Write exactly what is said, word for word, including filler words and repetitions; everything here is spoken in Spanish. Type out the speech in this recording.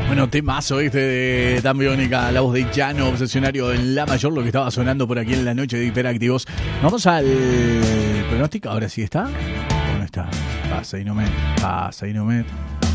Bueno, temazo este de Dan Biónica, la voz de Llano, obsesionario en La Mayor, lo que estaba sonando por aquí en la noche de Hiperactivos. Vamos al pronóstico, ahora sí está. ¿O no está? Pasa y no met, pasa y no met.